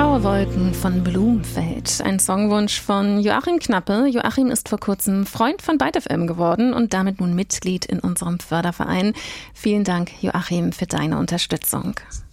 Graue Wolken von Blumfeld. Ein Songwunsch von Joachim Knappe. Joachim ist vor kurzem Freund von Byte FM geworden und damit nun Mitglied in unserem Förderverein. Vielen Dank, Joachim, für deine Unterstützung.